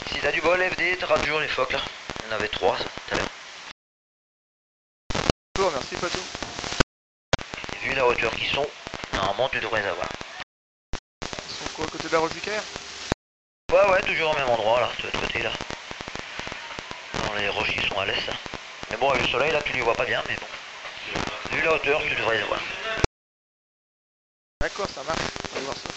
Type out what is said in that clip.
Si t'as du bol FD, t'auras toujours les phoques là. Il y en avait 3 tout à l'heure. Bon, merci Pato. Et vu la hauteur qu'ils sont, normalement tu devrais les avoir. Ils sont quoi, à côté de la reliquaire? Ouais, toujours au même endroit là, de l'autre côté là. Non, les roches qui sont à l'est là. Mais bon, avec le soleil là, tu les vois pas bien, mais bon. Vu la hauteur, tu devrais les avoir. D'accord, ça marche. On va voir ça.